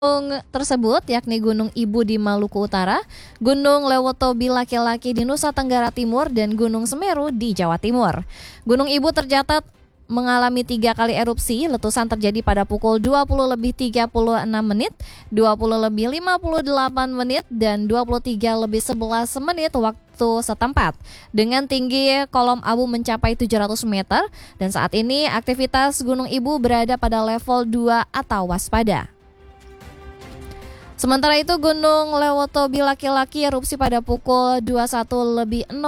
Gunung tersebut yakni Gunung Ibu di Maluku Utara, Gunung Lewotobi Laki-Laki di Nusa Tenggara Timur, dan Gunung Semeru di Jawa Timur. Gunung Ibu tercatat mengalami 3 kali erupsi. Letusan terjadi pada pukul 20:36, 20:58, dan 23:11 waktu setempat, dengan tinggi kolom abu mencapai 700 meter, dan saat ini aktivitas Gunung Ibu berada pada level 2 atau waspada. Sementara itu, Gunung Lewotobi Laki-Laki erupsi pada pukul 21:06